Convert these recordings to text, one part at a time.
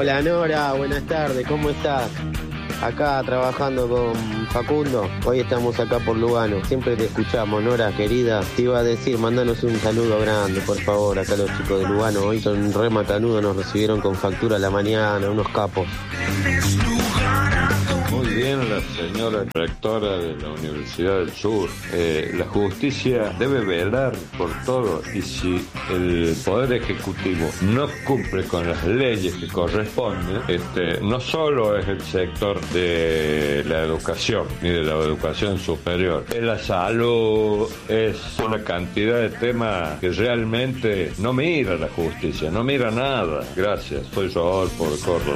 Hola Nora, buenas tardes, ¿cómo estás? Acá trabajando con Facundo, hoy estamos acá por Lugano, siempre te escuchamos, Nora querida, te iba a decir, mandanos un saludo grande, por favor, acá los chicos de Lugano, hoy son re macanudos, nos recibieron con factura a la mañana, unos capos. Muy bien la señora rectora de la Universidad del Sur. La justicia debe velar por todo y si el Poder Ejecutivo no cumple con las leyes que corresponden, no solo es el sector de la educación ni de la educación superior, es la salud, es una cantidad de temas que realmente no mira la justicia, no mira nada. Gracias, soy Rodolfo de Córdoba.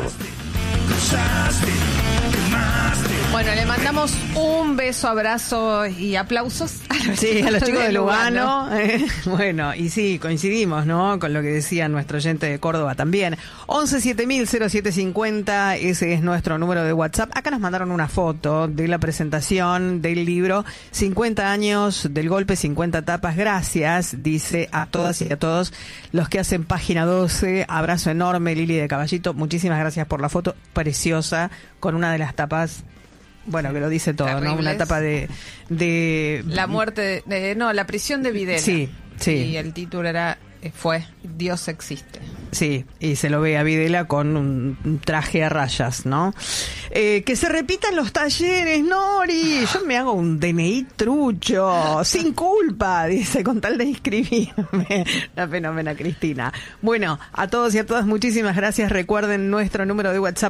Bueno, le mandamos un beso, abrazo y aplausos a los chicos de Lugano. Bueno, y sí, coincidimos, ¿no? Con lo que decía nuestro oyente de Córdoba también. 11700750, ese es nuestro número de WhatsApp. Acá nos mandaron una foto de la presentación del libro 50 años del golpe, 50 tapas. Gracias, dice a todas y a todos los que hacen Página 12. Abrazo enorme, Lili de Caballito. Muchísimas gracias por la foto preciosa con una de las tapas. Bueno, que lo dice todo, terribles, ¿no? Una etapa de la muerte, la prisión de Videla. Sí. Y el título fue Dios existe. Sí, y se lo ve a Videla con un traje a rayas, ¿no? Que se repitan los talleres, Nori. Yo me hago un DNI trucho, sin culpa, dice, con tal de inscribirme. La fenómena Cristina. Bueno, a todos y a todas, muchísimas gracias. Recuerden nuestro número de WhatsApp,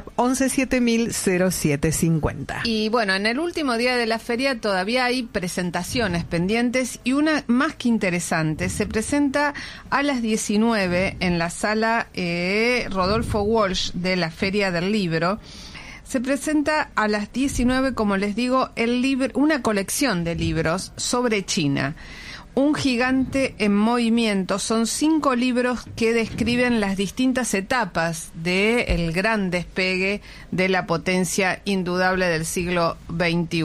11700750. Y bueno, en el último día de la feria todavía hay presentaciones pendientes y una más que interesante. Se presenta a las 19 en la sala Rodolfo Walsh de la Feria del Libro. Se presenta a las 19, como les digo, el libro, una colección de libros sobre China. Un gigante en movimiento. Son 5 libros que describen las distintas etapas del gran despegue de la potencia indudable del siglo XXI.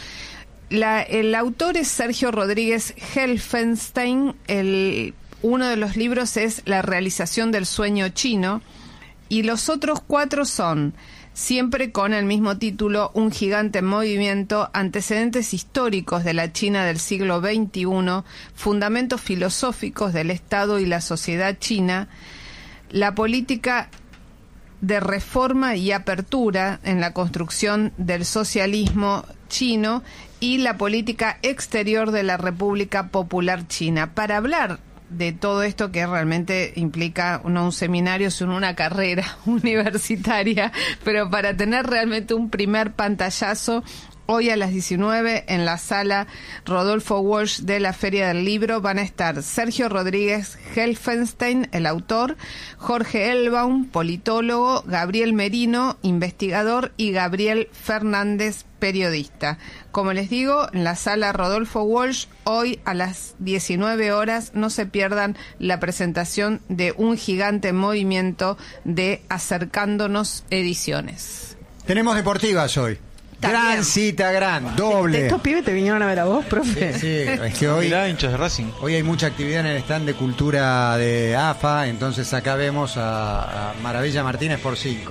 El autor es Sergio Rodríguez Helfenstein. Uno de los libros es La realización del sueño chino y los otros 4 son, siempre con el mismo título, Un gigante en movimiento, Antecedentes históricos de la China del siglo XXI, Fundamentos filosóficos del Estado y la sociedad china, La política de reforma y apertura en la construcción del socialismo chino y la política exterior de la República Popular China. Para hablar de todo esto, que realmente implica no un seminario, sino una carrera universitaria, pero para tener realmente un primer pantallazo, hoy a las 19 en la sala Rodolfo Walsh de la Feria del Libro van a estar Sergio Rodríguez Helfenstein, el autor, Jorge Elbaum, politólogo, Gabriel Merino, investigador, y Gabriel Fernández, periodista. Como les digo, en la sala Rodolfo Walsh, hoy a las 19 horas, no se pierdan la presentación de Un gigante en movimiento de Acercándonos Ediciones. Tenemos deportivas hoy. Gran cita, gran, doble. ¿Estos pibes te vinieron a ver a vos, profe? Sí, es que hoy hinchas de Racing. Hoy hay mucha actividad en el stand de cultura de AFA, entonces acá vemos a Maravilla Martínez por 5.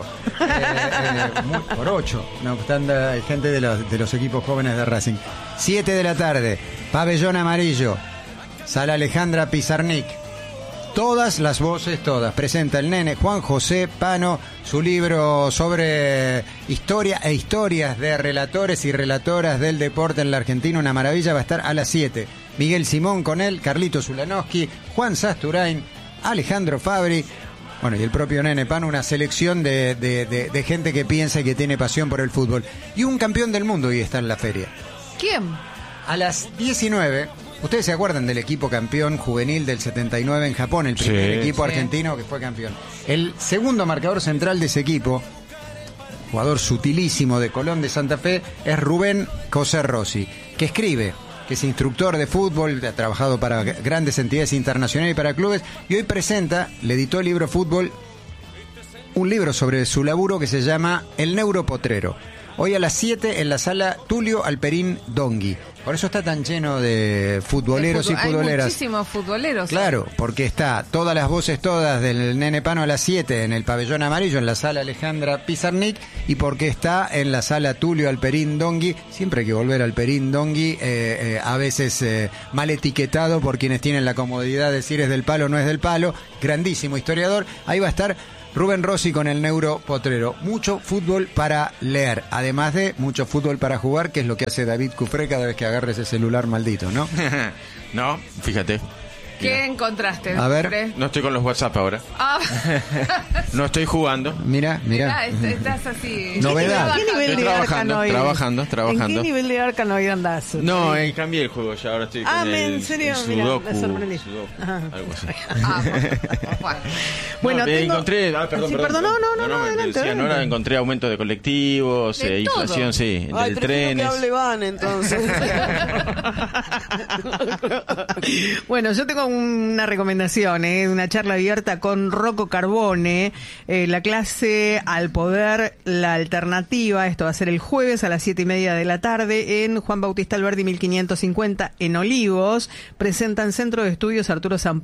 Por 8, no obstante, hay gente de los equipos jóvenes de Racing. 7 de la tarde, Pabellón Amarillo, Sala Alejandra Pizarnik. Todas las voces, todas. Presenta el nene Juan José Pano, su libro sobre historia e historias de relatores y relatoras del deporte en la Argentina. Una maravilla, va a estar a las 7. Miguel Simón con él, Carlito Zulanowski, Juan Sasturain, Alejandro Fabri. Bueno, y el propio nene Pano, una selección de gente que piensa y que tiene pasión por el fútbol. Y un campeón del mundo hoy está en la feria. ¿Quién? A las 19... ¿Ustedes se acuerdan del equipo campeón juvenil del 79 en Japón? El primer equipo argentino que fue campeón. El segundo marcador central de ese equipo, jugador sutilísimo de Colón de Santa Fe, es Rubén José Rossi, que escribe, que es instructor de fútbol, ha trabajado para grandes entidades internacionales y para clubes, y hoy presenta, le editó el libro Fútbol, un libro sobre su laburo que se llama El Neuropotrero. Hoy a las 7 en la sala Tulio Alperín Dongui. Por eso está tan lleno de futboleros y futboleras. Hay muchísimos futboleros. Claro, porque está todas las voces todas del Nene Pano a las 7 en el pabellón amarillo, en la sala Alejandra Pizarnik, y porque está en la sala Tulio Alperín Dongui. Siempre hay que volver al Perín Dongui, a veces mal etiquetado por quienes tienen la comodidad de decir es del palo, no es del palo. Grandísimo historiador. Ahí va a estar Rubén Rossi con el Neuro Potrero. Mucho fútbol para leer, además de mucho fútbol para jugar, que es lo que hace David Cufré cada vez que agarre ese celular maldito, ¿no? No, fíjate. ¿Qué encontraste? A ver. Cufré? No estoy con los WhatsApp ahora. Ah. No estoy jugando. Mira. Estás así. Novedad. ¿En qué nivel Estoy de trabajando. ¿En qué nivel de Arkanoid andás? No, cambié el juego ya, ahora estoy con ¿en serio? el Mirá, Sudoku. me sorprendí. Algo así. Bueno, encontré... Sí, perdón, no, adelante. Decía, Nora, encontré aumento de colectivos, De inflación, todo. sí, Ay, del prefiero trenes. que hable Van, entonces. Bueno, yo tengo una recomendación, una charla abierta con Rocco Carbone, la clase Al Poder, la Alternativa. Esto va a ser el jueves a las 7:30 de la tarde en Juan Bautista Alberdi 1550 en Olivos. Presentan Centro de Estudios Arturo San